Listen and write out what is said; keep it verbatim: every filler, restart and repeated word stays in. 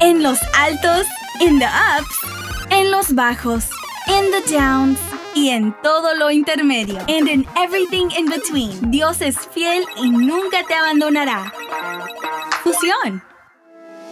En los altos, in the ups, en los bajos, in the downs y en todo lo intermedio. And in everything in between. Dios es fiel y nunca te abandonará. Fusión.